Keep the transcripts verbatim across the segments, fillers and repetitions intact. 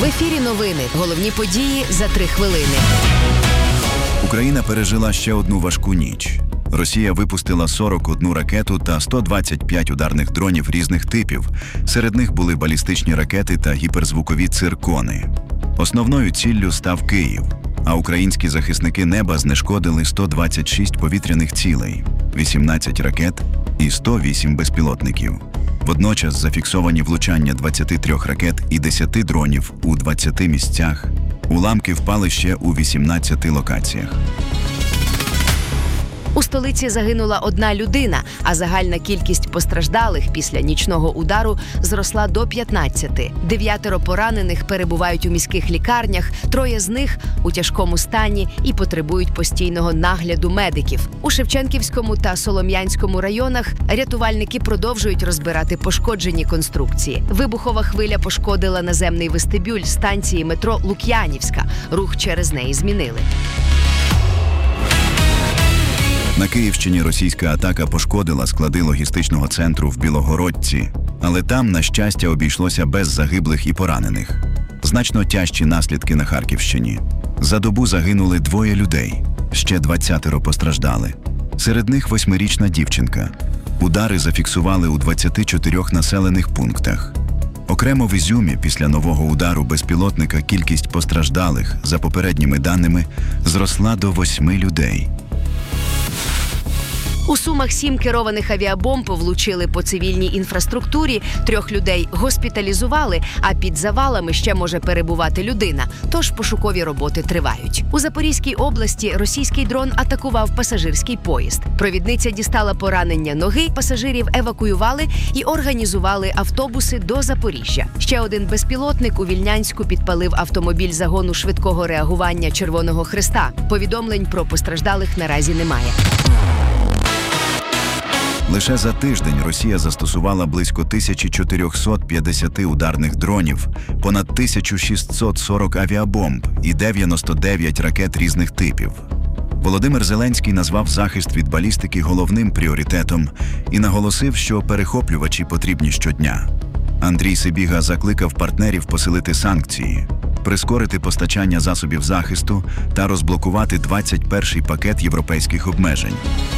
В ефірі новини. Головні події за три хвилини. Україна пережила ще одну важку ніч. Росія випустила сорок одну ракету та сто двадцять п'ять ударних дронів різних типів. Серед них були балістичні ракети та гіперзвукові циркони. Основною ціллю став Київ, а українські захисники неба знешкодили сто двадцять шість повітряних цілей, вісімнадцять ракет і сто вісім безпілотників. Водночас зафіксовані влучання двадцяти трьох ракет і десяти дронів у двадцяти місцях. Уламки впали ще у вісімнадцяти локаціях. У столиці загинула одна людина, а загальна кількість постраждалих після нічного удару зросла до п'ятнадцяти. Дев'ятеро поранених перебувають у міських лікарнях, троє з них у тяжкому стані і потребують постійного нагляду медиків. У Шевченківському та Солом'янському районах рятувальники продовжують розбирати пошкоджені конструкції. Вибухова хвиля пошкодила наземний вестибюль станції метро Лук'янівська. Рух через неї змінили. На Київщині російська атака пошкодила склади логістичного центру в Білогородці, але там, на щастя, обійшлося без загиблих і поранених. Значно тяжчі наслідки на Харківщині. За добу загинули двоє людей, ще двадцятеро постраждали. Серед них восьмирічна дівчинка. Удари зафіксували у двадцяти чотирьох населених пунктах. Окремо в Ізюмі після нового удару безпілотника кількість постраждалих, за попередніми даними, зросла до восьми людей. У Сумах сім керованих авіабомб влучили по цивільній інфраструктурі, трьох людей госпіталізували, а під завалами ще може перебувати людина, тож пошукові роботи тривають. У Запорізькій області російський дрон атакував пасажирський поїзд. Провідниця дістала поранення ноги, пасажирів евакуювали і організували автобуси до Запоріжжя. Ще один безпілотник у Вільнянську підпалив автомобіль загону швидкого реагування Червоного Хреста. Повідомлень про постраждалих наразі немає. Лише за тиждень Росія застосувала близько тисяча чотириста п'ятдесят ударних дронів, понад тисяча шістсот сорок авіабомб і дев'яносто дев'ять ракет різних типів. Володимир Зеленський назвав захист від балістики головним пріоритетом і наголосив, що перехоплювачі потрібні щодня. Андрій Сибіга закликав партнерів посилити санкції, прискорити постачання засобів захисту та розблокувати двадцять перший пакет європейських обмежень.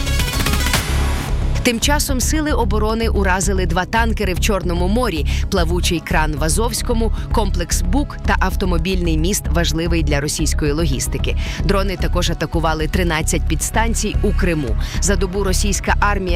Тим часом сили оборони уразили два танкери в Чорному морі, плавучий кран в Азовському, комплекс БУК та автомобільний міст, важливий для російської логістики. Дрони також атакували тринадцять підстанцій у Криму. За добу російська армія